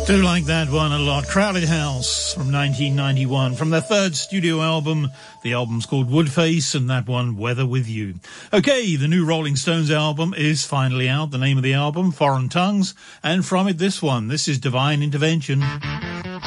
Do like that one a lot. Crowded House from 1991, from their third studio album. The album's called Woodface, and that one, Weather With You. Okay, the new Rolling Stones album is finally out. The name of the album, Foreign Tongues, and from it this one. This is Divine Intervention.